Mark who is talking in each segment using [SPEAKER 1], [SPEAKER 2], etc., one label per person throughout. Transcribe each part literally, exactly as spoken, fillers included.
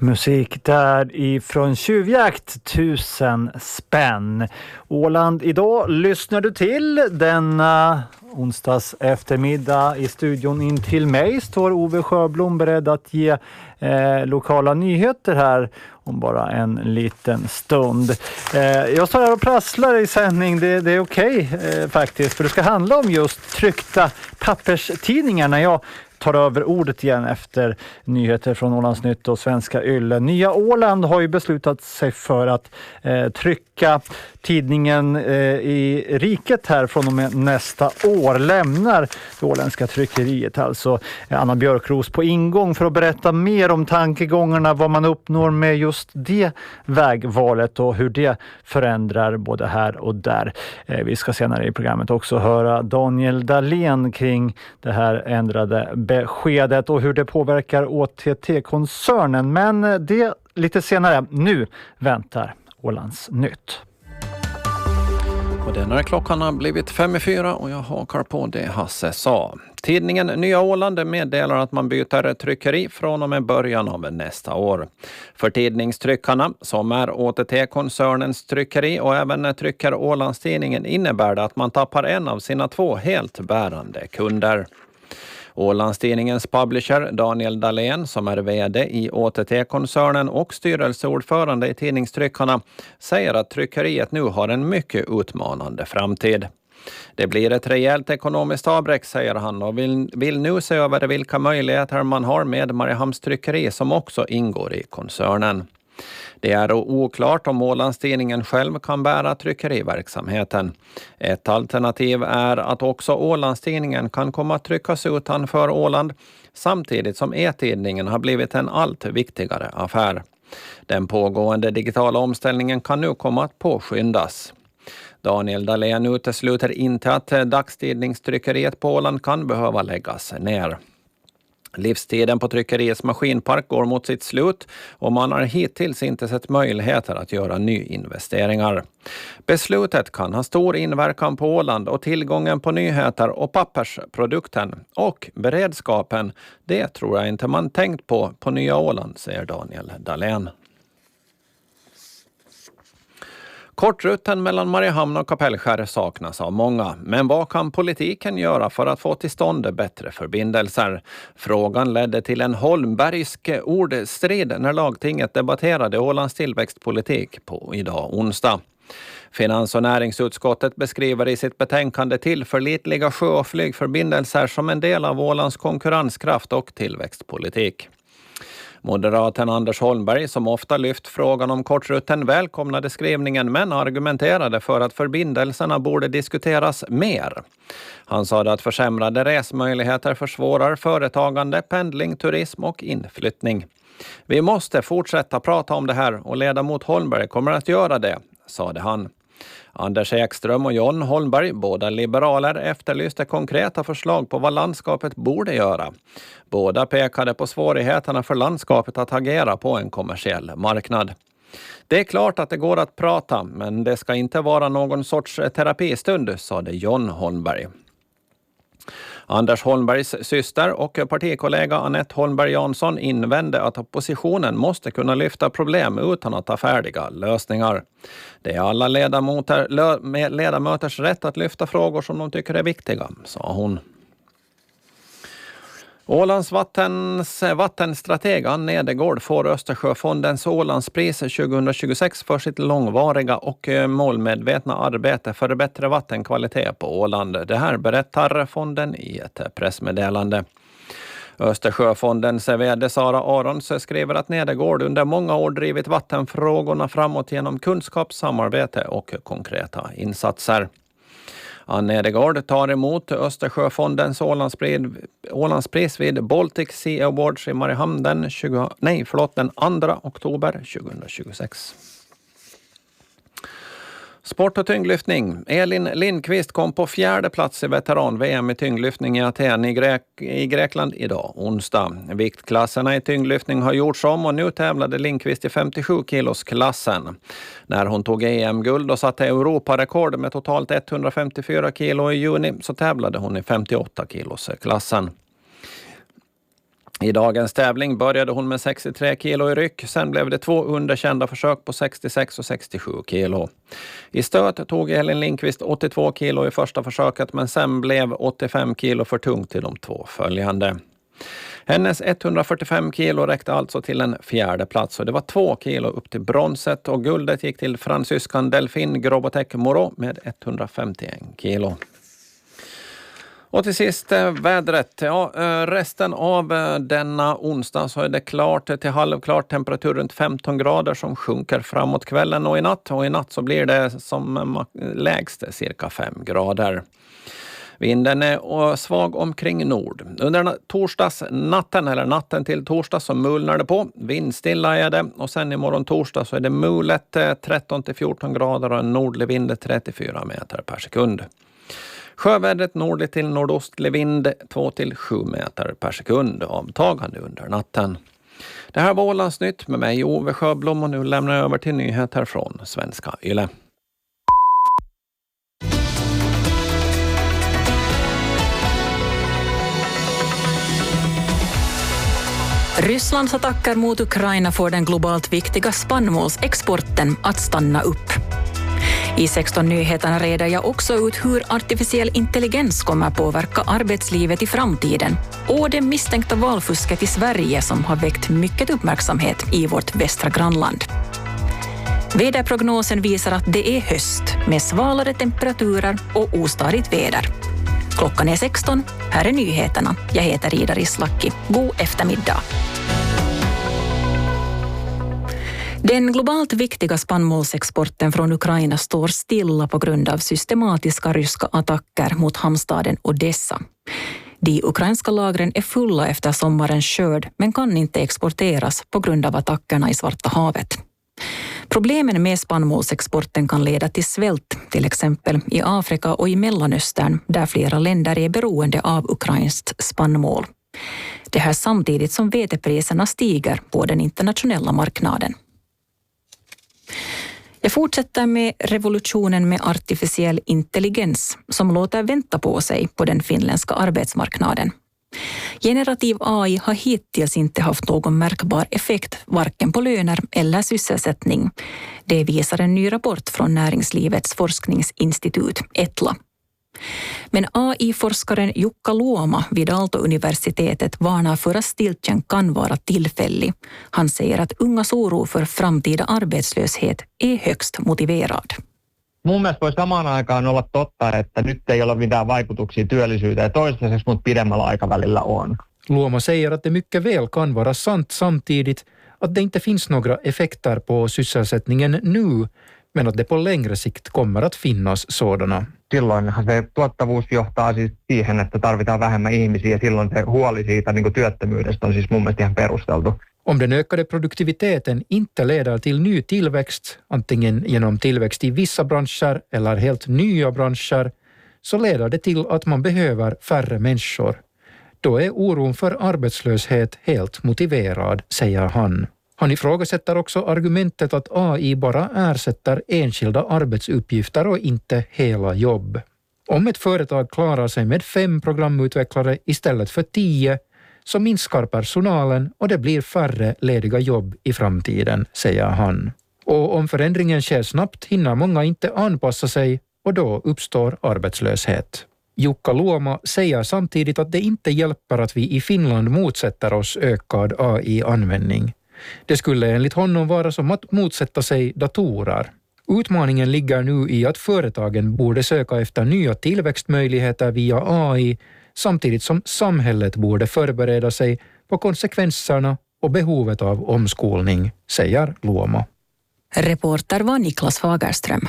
[SPEAKER 1] Musik där ifrån Tjuvjakt, tusen spänn. Åland idag lyssnar du till denna onsdags eftermiddag. I studion in till mig står Ove Sjöblom beredd att ge eh, lokala nyheter här om bara en liten stund. Eh, jag står här och prasslar i sändning, det, det är okej okay, eh, faktiskt, för det ska handla om just tryckta papperstidningar när jag tar över ordet igen efter nyheter från Ålandsnytt och Svenska Yle. Nya Åland har ju beslutat sig för att eh, trycka tidningen eh, i riket här från och med nästa år. Lämnar det åländska tryckeriet alltså. Anna Björkros på ingång för att berätta mer om tankegångarna, vad man uppnår med just det vägvalet och hur det förändrar både här och där. Eh, vi ska senare i programmet också höra Daniel Dahlén kring det här ändrade beskedet och hur det påverkar Å T T-koncernen. Men det lite senare. Nu väntar Ålands nytt.
[SPEAKER 2] Och det när klockan har blivit fem i fyra och jag hakar på det Hasse sa. Tidningen Nya Åland meddelar att man byter tryckeri från och med början av nästa år. För tidningstryckarna, som är Å T T-koncernens tryckeri och även trycker Ålandstidningen, innebär det att man tappar en av sina två helt bärande kunder. Ålandstidningens publisher Daniel Dahlén, som är vd i Å T T-koncernen och styrelseordförande i tidningstryckarna, säger att tryckeriet nu har en mycket utmanande framtid. Det blir ett rejält ekonomiskt avbräck, säger han, och vill, vill nu se över vilka möjligheter man har med Mariehamns tryckeri som också ingår i koncernen. Det är oklart om Ålandstidningen själv kan bära tryckeriverksamheten. Ett alternativ är att också Ålandstidningen kan komma att tryckas utanför Åland, samtidigt som e-tidningen har blivit en allt viktigare affär. Den pågående digitala omställningen kan nu komma att påskyndas. Daniel Dahlén utesluter inte att dagstidningstryckeriet på Åland kan behöva läggas ner. Livstiden på tryckeriets maskinpark går mot sitt slut och man har hittills inte sett möjligheter att göra nyinvesteringar. Beslutet kan ha stor inverkan på Åland och tillgången på nyheter och pappersprodukten och beredskapen. Det tror jag inte man tänkt på på Nya Åland, säger Daniel Dahlén. Kortrutten mellan Mariehamn och Kapellskär saknas av många. Men vad kan politiken göra för att få till stånd bättre förbindelser? Frågan ledde till en holmbergsk ordstrid när lagtinget debatterade Ålands tillväxtpolitik på idag onsdag. Finans- och näringsutskottet beskriver i sitt betänkande tillförlitliga sjö- och flygförbindelser som en del av Ålands konkurrenskraft och tillväxtpolitik. Moderaten Anders Holmberg, som ofta lyft frågan om kortrutten, välkomnade skrivningen men argumenterade för att förbindelserna borde diskuteras mer. Han sa att försämrade resmöjligheter försvårar företagande, pendling, turism och inflyttning. Vi måste fortsätta prata om det här och ledamot Holmberg kommer att göra det, sade han. Anders Ekström och John Holmberg, båda liberaler, efterlyste konkreta förslag på vad landskapet borde göra. Båda pekade på svårigheterna för landskapet att agera på en kommersiell marknad. Det är klart att det går att prata, men det ska inte vara någon sorts terapistund, sade John Holmberg. Anders Holmbergs syster och partikollega Annette Holmberg Jansson invände att oppositionen måste kunna lyfta problem utan att ha färdiga lösningar. Det är alla ledamöter, ledamöters rätt att lyfta frågor som de tycker är viktiga, sa hon. Ålands vattens vattenstrateg Ann Nedegård får Östersjöfondens Ålandspris tjugohundratjugosex för sitt långvariga och målmedvetna arbete för bättre vattenkvalitet på Åland. Det här berättar fonden i ett pressmeddelande. Östersjöfondens vd Sara Arons skriver att Nedegård under många år drivit vattenfrågorna framåt genom kunskap, samarbete och konkreta insatser. Ann Nedegård tar emot Östersjöfondens Ålandspris, Ålandspris vid Baltic Sea Awards i Mariehamn den, tjugo, nej, förlåt, den andra oktober tjugohundratjugosex. Sport och tyngdlyftning. Elin Lindqvist kom på fjärde plats i veteran-V M i tyngdlyftning i Aten i, Grek- i Grekland idag, onsdag. Viktklasserna i tyngdlyftning har gjorts om och nu tävlade Lindqvist i femtiosju kilos klassen. När hon tog E M-guld och satte Europarekord med totalt etthundrafemtiofyra kilo i juni så tävlade hon i femtioåtta kilos klassen. I dagens tävling började hon med sextiotre kilo i ryck, sen blev det två underkända försök på sextiosex och sextiosju kilo. I stöt tog Elin Lindqvist åttiotvå kilo i första försöket, men sen blev åttiofem kilo för tungt till de två följande. Hennes etthundrafyrtiofem kilo räckte alltså till en fjärde plats och det var två kilo upp till bronset, och guldet gick till fransyskan Delphine Grobotek Moreau med etthundrafemtioen kilo. Och till sist vädret. Ja, resten av denna onsdag så är det klart till halvklart, temperatur runt femton grader som sjunker framåt kvällen och i natt. Och i natt så blir det som lägst cirka fem grader. Vinden är svag omkring nord. Under torsdagsnatten eller natten till torsdag så mulnar det på. Vindstilla är det, och sen imorgon torsdag så är det mulet tretton till fjorton grader och en nordlig vind trettiofyra meter per sekund. Sjövädret nordligt till nordostlig vind två till sju meter per sekund, avtagande under natten. Det här var Ålandsnytt med mig Ove Sjöblom, och nu lämnar jag över till nyheter från Svenska Yle.
[SPEAKER 3] Rysslands attacker mot Ukraina får den globalt viktiga spannmålsexporten att stanna upp. I sexton nyheterna reder jag också ut hur artificiell intelligens kommer påverka arbetslivet i framtiden, och det misstänkta valfusket i Sverige som har väckt mycket uppmärksamhet i vårt västra grannland. Väderprognosen visar att det är höst med svalare temperaturer och ostadigt väder. Klockan är sexton, här är nyheterna. Jag heter Ida Rislaki. God eftermiddag. Den globalt viktiga spannmålsexporten från Ukraina står stilla på grund av systematiska ryska attacker mot hamnstaden Odessa. De ukrainska lagren är fulla efter sommarens skörd, men kan inte exporteras på grund av attackerna i Svarta havet. Problemen med spannmålsexporten kan leda till svält, till exempel i Afrika och i Mellanöstern, där flera länder är beroende av ukrainskt spannmål. Det här samtidigt som vetepriserna stiger på den internationella marknaden. Jag fortsätter med revolutionen med artificiell intelligens som låter vänta på sig på den finländska arbetsmarknaden. Generativ A I har hittills inte haft någon märkbar effekt varken på löner eller sysselsättning. Det visar en ny rapport från Näringslivets forskningsinstitut, Etla. Men A I-forskaren Jukka Luoma vid Aalto-universitetet varnar för att stiltjen kan vara tillfällig. Han säger att ungas oro för framtida arbetslöshet är högst motiverad.
[SPEAKER 4] Mun mielestä voi samaan aikaan olla totta, että nyt ei ole mitään vaikutuksia työllisyyteen, toistaiseksi, mutta pidemmällä aikavälillä on.
[SPEAKER 5] Luoma säger att det mycket väl kan vara sant samtidigt att det inte finns några effekter på sysselsättningen nu, men att det på längre sikt kommer att finnas sådana.
[SPEAKER 4] Silloinhan se tuottavuus johtaa siis siihen, että tarvitaan vähemmän ihmisiä, ja silloin se huoli siitä niin kuin työttömyydestä on siis mun mielestä ihan perusteltu.
[SPEAKER 5] Om den ökade produktiviteten inte leder till ny tillväxt, antingen genom tillväxt i vissa branscher eller helt nya branscher, så leder det till att man behöver färre människor. Då är oron för arbetslöshet helt motiverad, säger han. Han ifrågasätter också argumentet att A I bara ersätter enskilda arbetsuppgifter och inte hela jobb. Om ett företag klarar sig med fem programutvecklare istället för tio, så minskar personalen och det blir färre lediga jobb i framtiden, säger han. Och om förändringen sker snabbt hinner många inte anpassa sig och då uppstår arbetslöshet. Jukka Luoma säger samtidigt att det inte hjälper att vi i Finland motsätter oss ökad A I-användning. Det skulle enligt honom vara som att motsätta sig datorer. Utmaningen ligger nu i att företagen borde söka efter nya tillväxtmöjligheter via A I, samtidigt som samhället borde förbereda sig på konsekvenserna och behovet av omskolning, säger Luoma.
[SPEAKER 3] Reporter var Niklas Fagerström.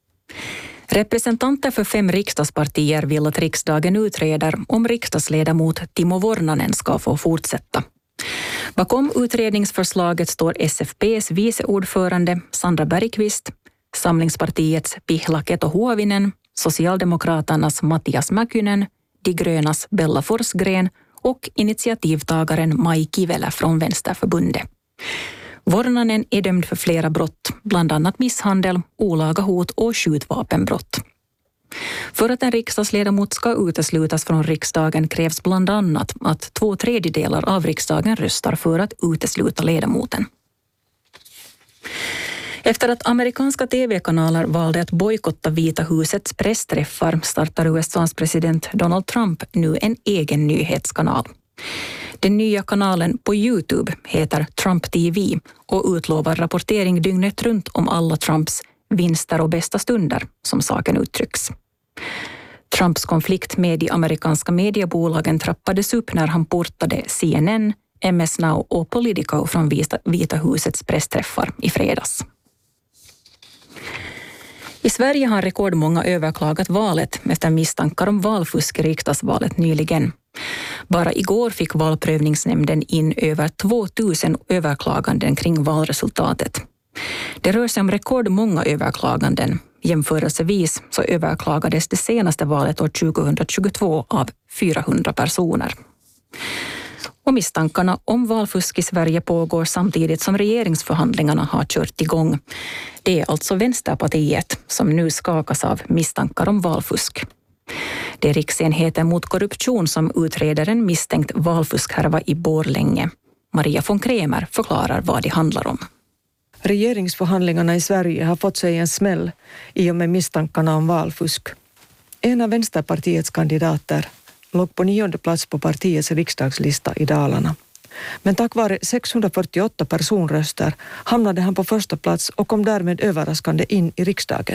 [SPEAKER 3] Representanter för fem riksdagspartier vill att riksdagen utreder om riksdagsledamot Timo Vornanen ska få fortsätta. Bakom utredningsförslaget står S F P:s viceordförande Sandra Bergqvist, Samlingspartiets Pihla Keto-Huovinen, Socialdemokraternas Mattias Mäkynen, De grönas Bella Forsgren och initiativtagaren Maj Kivelä från Vänsterförbundet. Vornanen är dömd för flera brott, bland annat misshandel, olaga hot och skjutvapenbrott. För att en riksdagsledamot ska uteslutas från riksdagen krävs bland annat att två tredjedelar av riksdagen röstar för att utesluta ledamoten. Efter att amerikanska tv-kanaler valde att bojkotta Vita husets pressträffar startar U S A:s president Donald Trump nu en egen nyhetskanal. Den nya kanalen på YouTube heter Trump T V och utlovar rapportering dygnet runt om alla Trumps vinster och bästa stunder, som saken uttrycks. Trumps konflikt med de amerikanska mediebolagen trappades upp när han portade C N N, M S Now och Politico från Vita husets pressträffar i fredags. I Sverige har rekordmånga överklagat valet efter misstankar om valfusk i riksdagsvalet nyligen. Bara igår fick valprövningsnämnden in över tvåtusen överklaganden kring valresultatet. Det rör sig om rekordmånga överklaganden. Jämförelsevis så överklagades det senaste valet år tjugohundratjugotvå av fyrahundra personer. Och misstankarna om valfusk i Sverige pågår samtidigt som regeringsförhandlingarna har kört igång. Det är alltså Vänsterpartiet som nu skakas av misstankar om valfusk. Det är Riksenheten mot korruption som utreder en misstänkt valfuskhärva i Borlänge. Maria von Kremer förklarar vad det handlar om.
[SPEAKER 6] Regeringsförhandlingarna i Sverige har fått sig en smäll i och med misstankarna om valfusk. En av Vänsterpartiets kandidater låg på nionde plats på partiets riksdagslista i Dalarna. Men tack vare sexhundrafyrtioåtta personröster hamnade han på första plats och kom därmed överraskande in i riksdagen.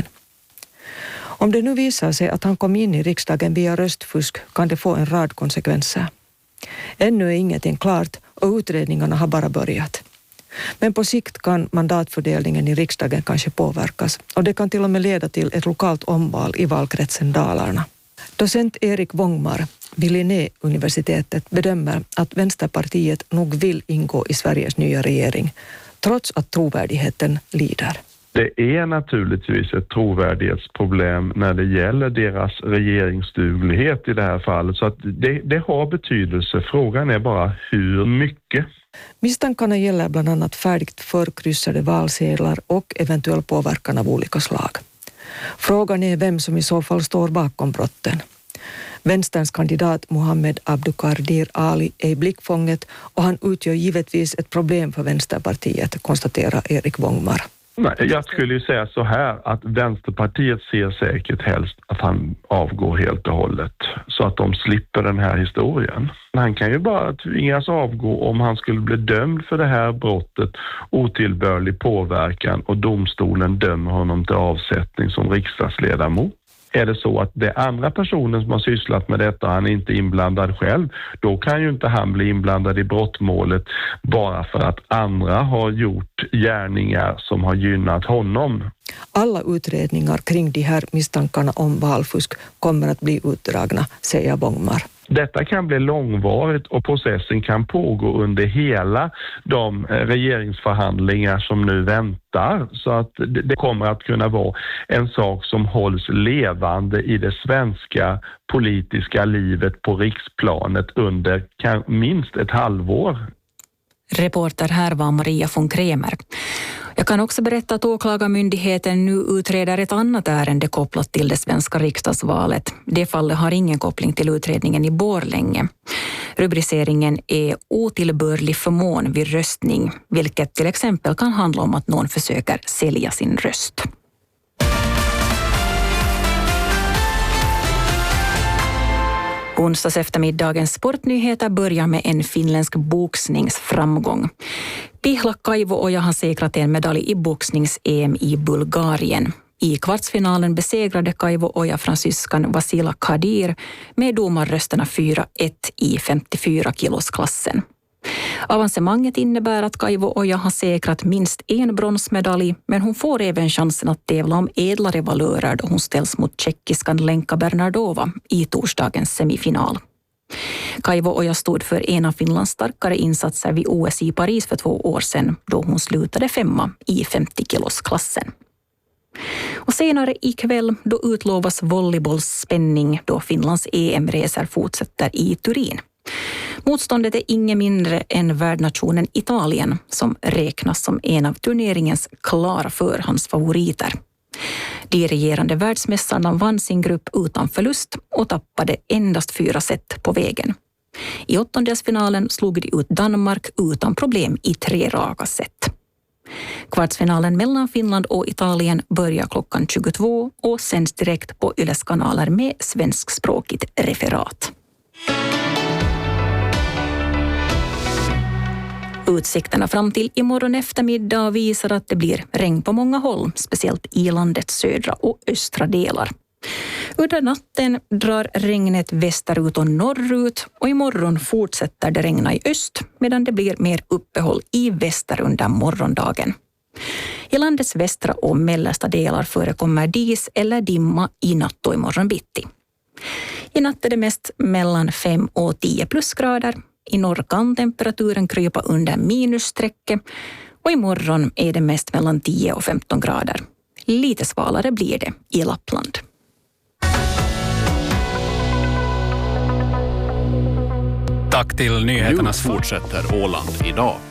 [SPEAKER 6] Om det nu visar sig att han kom in i riksdagen via röstfusk kan det få en rad konsekvenser. Ännu är ingenting klart och utredningarna har bara börjat. Men på sikt kan mandatfördelningen i riksdagen kanske påverkas och det kan till och med leda till ett lokalt omval i valkretsen Dalarna. Docent Erik Wångmar vid Linnéuniversitetet bedömer att Vänsterpartiet nog vill ingå i Sveriges nya regering, trots att trovärdigheten lider.
[SPEAKER 7] Det är naturligtvis ett trovärdighetsproblem när det gäller deras regeringsduglighet i det här fallet. Så att det, det har betydelse. Frågan är bara hur mycket.
[SPEAKER 6] Misstankarna gäller bland annat färdigt förkryssade valsedlar och eventuell påverkan av olika slag. Frågan är vem som i så fall står bakom brotten. Vänsterns kandidat Mohammed Abduqardir Ali är i blickfånget och han utgör givetvis ett problem för Vänsterpartiet, konstaterar Erik Wångmar.
[SPEAKER 7] Nej, jag skulle ju säga så här att Vänsterpartiet ser säkert helst att han avgår helt och hållet så att de slipper den här historien. Han kan ju bara tvingas avgå om han skulle bli dömd för det här brottet, otillbörlig påverkan, och domstolen dömer honom till avsättning som riksdagsledamot. Är det så att det är andra personer som har sysslat med detta och han är inte inblandad själv, då kan ju inte han bli inblandad i brottmålet bara för att andra har gjort gärningar som har gynnat honom.
[SPEAKER 6] Alla utredningar kring de här misstankarna om valfusk kommer att bli utdragna, säger Wångmar.
[SPEAKER 7] Detta kan bli långvarigt och processen kan pågå under hela de regeringsförhandlingar som nu väntar. Så att det kommer att kunna vara en sak som hålls levande i det svenska politiska livet på riksplanet under minst ett halvår.
[SPEAKER 3] Reporter här var Maria von Kremer. Jag kan också berätta att åklagarmyndigheten nu utreder ett annat ärende kopplat till det svenska riksdagsvalet. Det fallet har ingen koppling till utredningen i Borlänge. Rubriceringen är otillbörlig förmån vid röstning, vilket till exempel kan handla om att någon försöker sälja sin röst. Onsdags eftermiddagens sportnyheter börjar med en finländsk boxningsframgång. Pihla Kaivo-Oja har säkrat en medalj i boxnings-E M i Bulgarien. I kvartsfinalen besegrade Kaivo-Oja fransyskan Vasila Kadir med domarrösterna fyra ett i femtiofyra-kilosklassen. Avancemanget innebär att Kaivo-Oja har säkrat minst en bronsmedalj, men hon får även chansen att tävla om ädlare valörer då hon ställs mot tjeckiskan Lenka Bernardova i torsdagens semifinal. Kaivo-Oja stod för en av Finlands starkare insatser vid O S i Paris för två år sedan då hon slutade femma i femtio-kilosklassen. Och senare ikväll då utlovas volleybollsspänning då Finlands E M-resor fortsätter i Turin. Motståndet är inget mindre än värdnationen Italien som räknas som en av turneringens klara förhandsfavoriter. De regerande världsmästarna vann sin grupp utan förlust och tappade endast fyra set på vägen. I åttondelsfinalen slog de ut Danmark utan problem i tre raka set. Kvartsfinalen mellan Finland och Italien börjar klockan tjugotvå och sänds direkt på Yles kanaler med svenskspråkigt referat. Utsikterna fram till imorgon eftermiddag visar att det blir regn på många håll, speciellt i landets södra och östra delar. Under natten drar regnet västerut och norrut och imorgon fortsätter det regna i öst medan det blir mer uppehåll i väster under morgondagen. I landets västra och mellersta delar förekommer dis eller dimma i natt och imorgon bitti. I natt är det mest mellan fem och tio plusgrader. I norr kan temperaturen krypa under minusstrecket och imorgon är det mest mellan tio och femton grader. Lite svalare blir det i Lappland.
[SPEAKER 8] Tack till nyheternas fortsätter Åland idag.